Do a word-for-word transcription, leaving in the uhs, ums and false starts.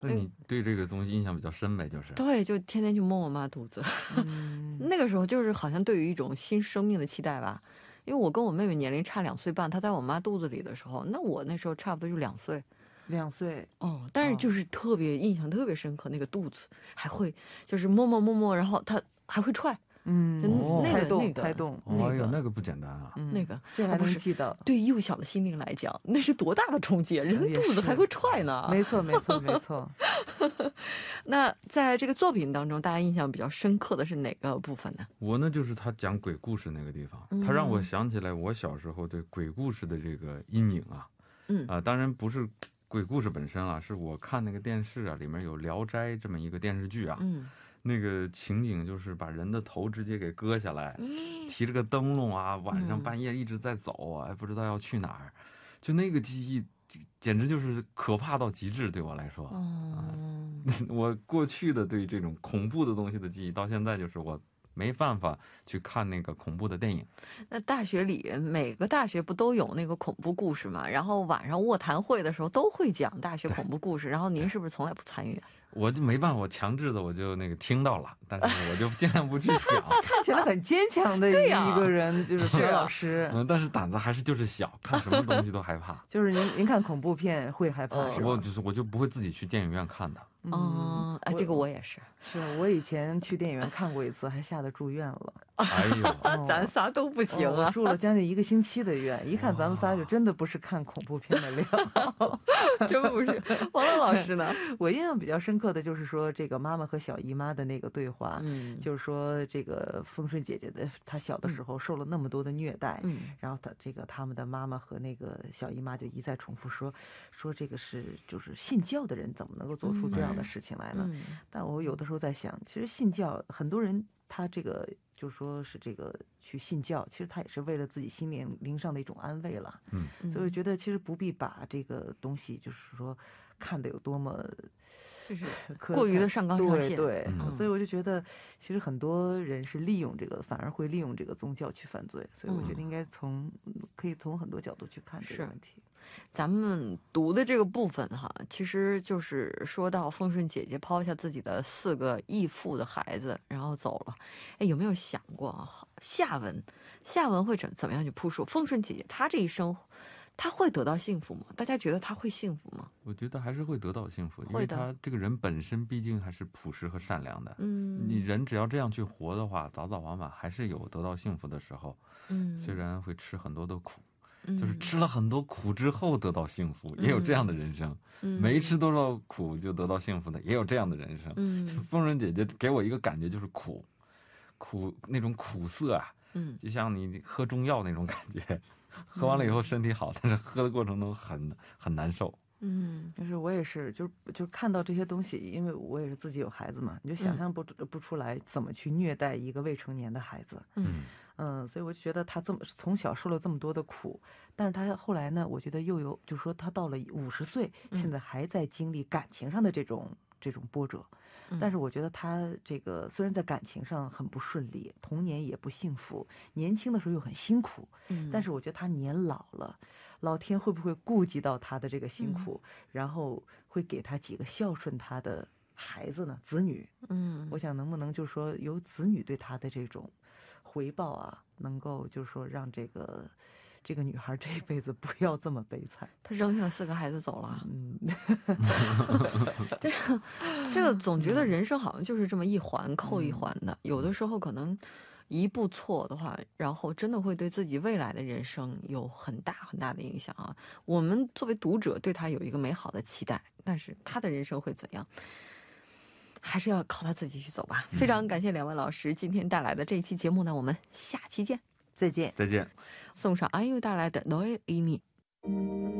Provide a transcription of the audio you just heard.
那你对这个东西印象比较深呗，就是。 对，就天天去摸我妈肚子。那个时候就是好像对于一种新生命的期待吧。因为我跟我妹妹年龄差两岁半，她在我妈肚子里的时候，那我那时候差不多就两岁。 两岁哦，但是就是特别印象特别深刻，那个肚子还会就是摸摸摸摸，然后她还会踹。嗯， 拍动拍动， 哎呦，那个不简单啊。 那个这还能记得， 对幼小的心灵来讲，那是多大的冲击，人肚子还会踹呢。 没错没错没错。 那在这个作品当中，大家印象比较深刻的是哪个部分呢？ 我呢就是他讲鬼故事那个地方，他让我想起来我小时候对鬼故事的这个阴影啊。嗯啊，当然不是鬼故事本身啊，是我看那个电视啊，里面有《聊斋》这么一个电视剧啊。嗯。那个情景就是把人的头直接给割下来，提着个灯笼啊，晚上半夜一直在走啊，不知道要去哪儿，就那个记忆简直就是可怕到极致，对我来说。我过去的对这种恐怖的东西的记忆到现在就是我没办法去看那个恐怖的电影。 那大学里每个大学不都有那个恐怖故事吗？然后晚上卧谈会的时候都会讲大学恐怖故事，然后您是不是从来不参与？ 我就没办法，我强制的我就那个听到了，但是我就尽量不去想。 看起来很坚强的一个人，就是何老师。 嗯，但是胆子还是就是小，看什么东西都害怕。 就是您您看恐怖片会害怕是吧？ 我就是我就不会自己去电影院看的。 嗯，哎，这个我也是， 是我以前去电影院看过一次，还吓得住院了。 哎呦， 咱仨都不行啊！ 我住了将近一个星期的院，一看咱们仨就真的不是看恐怖片的料， 真不是。王乐老师呢？ 我印象比较深刻的就是说，这个妈妈和小姨妈的那个对话，嗯，就是说这个丰顺姐姐的她小的时候受了那么多的虐待，嗯，然后她这个他们的妈妈和那个小姨妈就一再重复说说这个是就是信教的人怎么能够做出这样的事情来呢？嗯、但我有的时候在想，其实信教很多人他这个就说是这个去信教，其实他也是为了自己心灵灵上的一种安慰了。嗯，所以我觉得其实不必把这个东西就是说看得有多么就是过于的上纲上线。 对对、嗯，所以我就觉得其实很多人是利用这个，反而会利用这个宗教去犯罪。所以我觉得应该从、嗯、可以从很多角度去看这个问题。 咱们读的这个部分哈，其实就是说到丰顺姐姐抛下自己的四个义父的孩子，然后走了。哎，有没有想过下文？下文会怎怎么样去铺述丰顺姐姐她这一生，她会得到幸福吗？大家觉得她会幸福吗？ 我觉得还是会得到幸福，因为她这个人本身毕竟还是朴实和善良的。嗯，你人只要这样去活的话，早早晚晚还是有得到幸福的时候。嗯，虽然会吃很多的苦。就是吃了很多苦之后得到幸福、嗯、也有这样的人生、嗯、没吃多少苦就得到幸福的也有这样的人生。嗯，丰顺姐姐给我一个感觉就是苦苦那种苦涩啊，嗯，就像你喝中药那种感觉，喝完了以后身体好，但是喝的过程中很很难受。 嗯，就是我也是，就就看到这些东西，因为我也是自己有孩子嘛，你就想象不、嗯、不出来怎么去虐待一个未成年的孩子。嗯嗯，所以我就觉得他这么从小受了这么多的苦，但是他后来呢，我觉得又有，就是说他到了五十岁，现在还在经历感情上的这种。这种波折，但是我觉得他这个虽然在感情上很不顺利，童年也不幸福，年轻的时候又很辛苦，嗯，但是我觉得他年老了，老天会不会顾及到他的这个辛苦，嗯、然后会给他几个孝顺他的孩子呢？子女，嗯，我想能不能就是说由子女对他的这种回报啊，能够就是说让这个。这个女孩这一辈子不要这么悲惨， 她扔下了四个孩子走了。嗯，这个这个总觉得人生好像就是这么一环扣一环的，嗯、有的时候可能一步错的话，然后真的会对自己未来的人生有很大很大的影响啊。我们作为读者对她有一个美好的期待，但是她的人生会怎样？还是要靠她自己去走吧。嗯、非常感谢两位老师今天带来的这一期节目呢，我们下期见。 再见， 再见。 送上安优带来的《너의 의미》。